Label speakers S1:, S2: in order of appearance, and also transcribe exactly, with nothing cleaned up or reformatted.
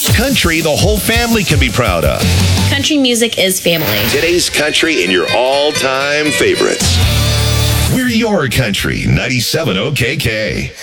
S1: Country the whole family can be proud of.
S2: Country music is family.
S1: Today's country and your all-time favorites. We're your country, ninety-seven O K K.